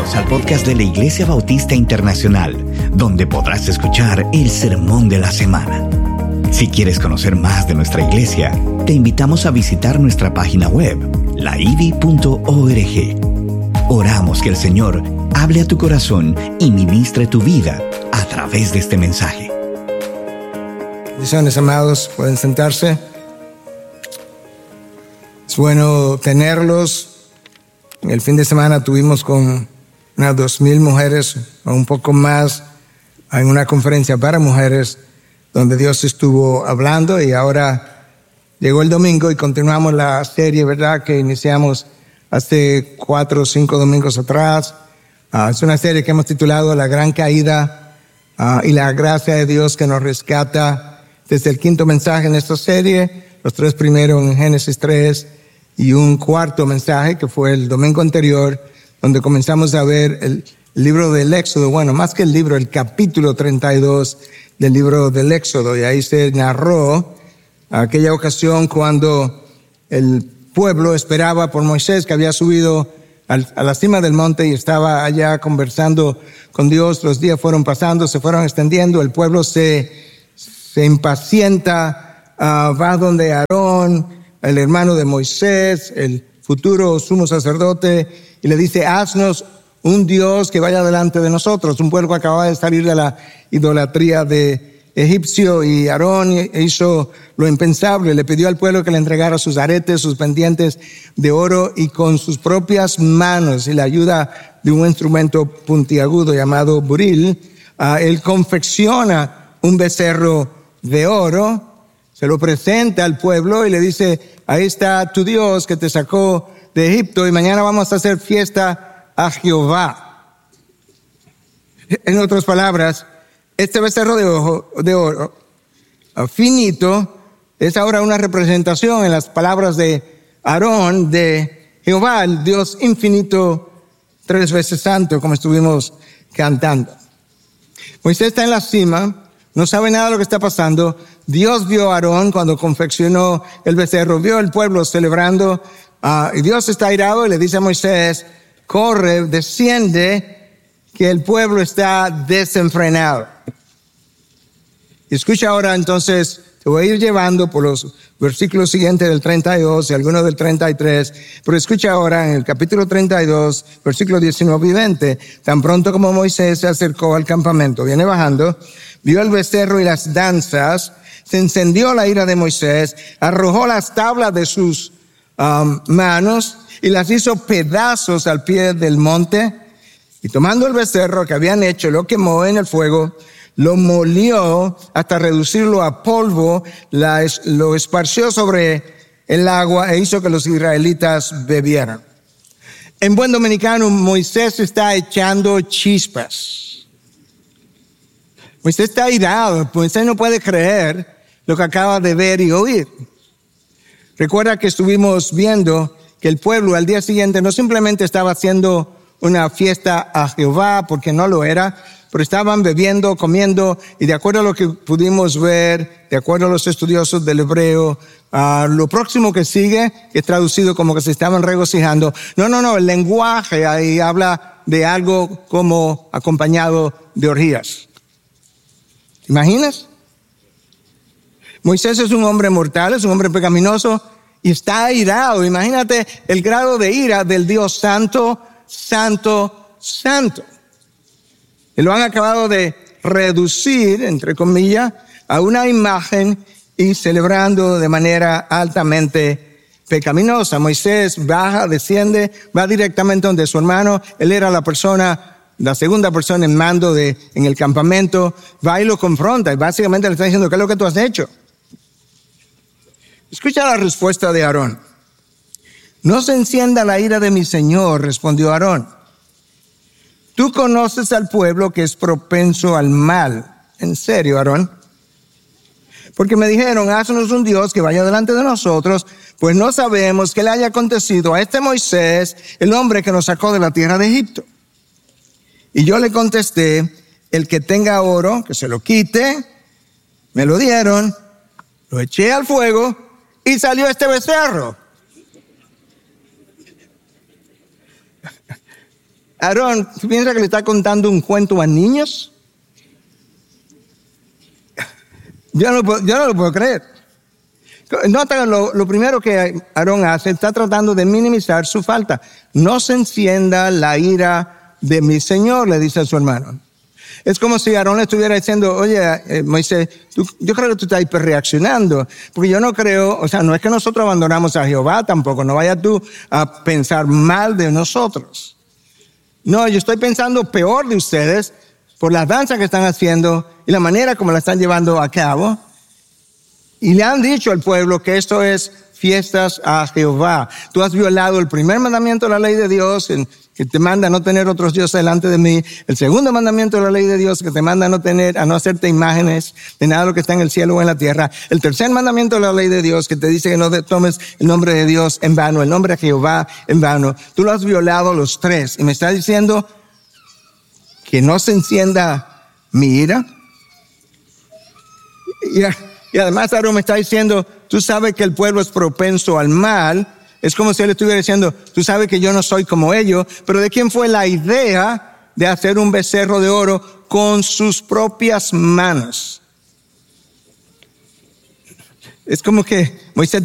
Bienvenidos al podcast de la Iglesia Bautista Internacional, donde podrás escuchar el sermón de la semana. Si quieres conocer más de nuestra iglesia, te invitamos a visitar nuestra página web, laivi.org. Oramos que el Señor hable a tu corazón y ministre tu vida a través de este mensaje. Bendiciones, amados, pueden sentarse. Es bueno tenerlos. El fin de semana tuvimos con unas 2,000 mujeres o un poco más en una conferencia para mujeres donde Dios estuvo hablando, y ahora llegó el domingo y continuamos la serie, ¿verdad?, que iniciamos hace 4 o 5 domingos atrás. Es una serie que hemos titulado La Gran Caída y la gracia de Dios que nos rescata. Desde el 5º mensaje en esta serie, los 3 primeros en Génesis 3 y un 4º mensaje que fue el domingo anterior, donde comenzamos a ver el libro del Éxodo. Bueno, más que el libro, el capítulo 32 del libro del Éxodo. Y ahí se narró aquella ocasión cuando el pueblo esperaba por Moisés, que había subido a la cima del monte y estaba allá conversando con Dios. Los días fueron pasando, se fueron extendiendo, el pueblo se impacienta, va donde Aarón, el hermano de Moisés, el futuro sumo sacerdote, y le dice: haznos un Dios que vaya delante de nosotros. Un pueblo que acababa de salir de la idolatría de egipcio, y Aarón hizo lo impensable, le pidió al pueblo que le entregara sus aretes, sus pendientes de oro, y con sus propias manos y la ayuda de un instrumento puntiagudo llamado buril, él confecciona un becerro de oro, se lo presenta al pueblo y le dice: ahí está tu Dios que te sacó de Egipto, y mañana vamos a hacer fiesta a Jehová. En otras palabras, este becerro de oro finito es ahora una representación, en las palabras de Aarón, de Jehová, el Dios infinito, 3 veces santo, como estuvimos cantando. Moisés está en la cima, no sabe nada de lo que está pasando. Dios vio a Aarón cuando confeccionó el becerro, vio el pueblo celebrando, y Dios está airado y le dice a Moisés: corre, desciende, que el pueblo está desenfrenado. Y escucha ahora, entonces, te voy a ir llevando por los versículos siguientes del 32 y algunos del 33, pero escucha ahora en el capítulo 32, versículos 19 y 20. Tan pronto como Moisés se acercó al campamento, viene bajando, vio el becerro y las danzas, se encendió la ira de Moisés, arrojó las tablas de sus manos y las hizo pedazos al pie del monte, y tomando el becerro que habían hecho, lo quemó en el fuego, lo molió hasta reducirlo a polvo, lo esparció sobre el agua e hizo que los israelitas bebieran. En buen dominicano, Moisés está echando chispas. Moisés está airado. Moisés no puede creer lo que acaba de ver y oír. Recuerda que estuvimos viendo que el pueblo al día siguiente no simplemente estaba haciendo una fiesta a Jehová, porque no lo era, pero estaban bebiendo, comiendo, y de acuerdo a lo que pudimos ver, de acuerdo a los estudiosos del hebreo, lo próximo que sigue es traducido como que se estaban regocijando. No, el lenguaje ahí habla de algo como acompañado de orgías. ¿Te imaginas? Moisés es un hombre mortal, es un hombre pecaminoso y está airado. Imagínate el grado de ira del Dios santo, santo, santo. Y lo han acabado de reducir, entre comillas, a una imagen y celebrando de manera altamente pecaminosa. Moisés baja, desciende, va directamente donde su hermano. Él era la segunda persona en mando en el campamento. Va y lo confronta y básicamente le está diciendo: ¿qué es lo que tú has hecho? Escucha la respuesta de Aarón. No se encienda la ira de mi señor, respondió Aarón. Tú conoces al pueblo que es propenso al mal. ¿En serio, Aarón? Porque me dijeron: haznos un Dios que vaya delante de nosotros, pues no sabemos qué le haya acontecido a este Moisés, el hombre que nos sacó de la tierra de Egipto. Y yo le contesté: el que tenga oro, que se lo quite. Me lo dieron, lo eché al fuego y salió este becerro. Aarón, ¿tú piensas que le está contando un cuento a niños? Yo no lo puedo creer. Nota lo primero que Aarón hace, está tratando de minimizar su falta. No se encienda la ira de mi Señor, le dice a su hermano. Es como si Aarón le estuviera diciendo, oye, Moisés, yo creo que tú estás hiperreaccionando, porque yo no creo, o sea, no es que nosotros abandonamos a Jehová tampoco, no vayas tú a pensar mal de nosotros. No, yo estoy pensando peor de ustedes por las danzas que están haciendo y la manera como la están llevando a cabo. Y le han dicho al pueblo que esto es fiestas a Jehová. Tú has violado el primer mandamiento de la ley de Dios, que te manda a no tener otros dioses delante de mí. El segundo mandamiento de la ley de Dios, que te manda a no hacerte imágenes de nada de lo que está en el cielo o en la tierra. El tercer mandamiento de la ley de Dios, que te dice que no tomes el nombre de Dios en vano, el nombre de Jehová en vano. Tú lo has violado los tres. Y me está diciendo que no se encienda mi ira. Y además Aarón me está diciendo, tú sabes que el pueblo es propenso al mal. Es como si él estuviera diciendo, tú sabes que yo no soy como ellos, pero ¿de quién fue la idea de hacer un becerro de oro con sus propias manos? Es como que Moisés